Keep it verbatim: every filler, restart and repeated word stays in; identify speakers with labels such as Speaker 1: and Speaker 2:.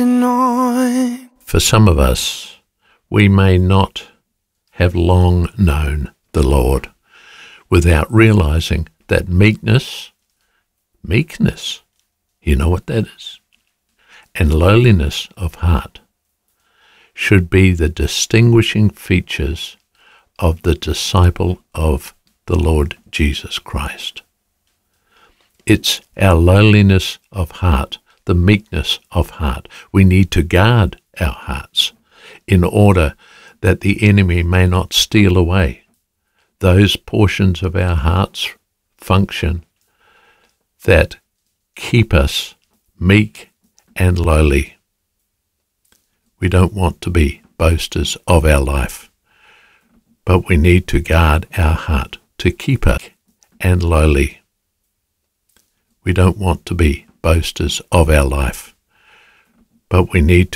Speaker 1: For some of us, we may not have long known the Lord without realizing that meekness, meekness, you know what that is, and lowliness of heart should be the distinguishing features of the disciple of the Lord Jesus Christ. It's our lowliness of heart, the meekness of heart. We need to guard our hearts in order that the enemy may not steal away those portions of our hearts function that keep us meek and lowly. We don't want to be boasters of our life, but we need to guard our heart to keep us and lowly. We don't want to be boasters of our life, but we need